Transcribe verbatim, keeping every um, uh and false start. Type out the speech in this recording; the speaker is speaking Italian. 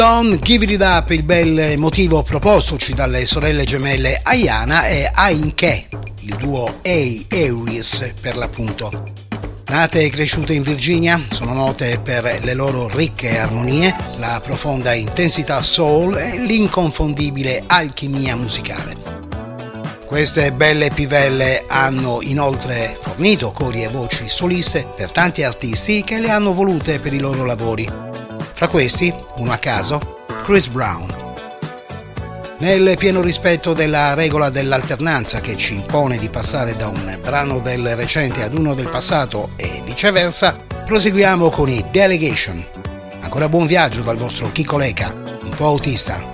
Don't Give It Up, il bel motivo propostoci dalle sorelle gemelle Ayana e Ainke, il duo A. Aries per l'appunto. Nate e cresciute in Virginia, sono note per le loro ricche armonie, la profonda intensità soul e l'inconfondibile alchimia musicale. Queste belle pivelle hanno inoltre fornito cori e voci soliste per tanti artisti che le hanno volute per i loro lavori. Fra questi, uno a caso, Chris Brown. Nel pieno rispetto della regola dell'alternanza che ci impone di passare da un brano del recente ad uno del passato e viceversa, proseguiamo con i Delegation. Ancora buon viaggio dal vostro Chico Leca, un po' autista.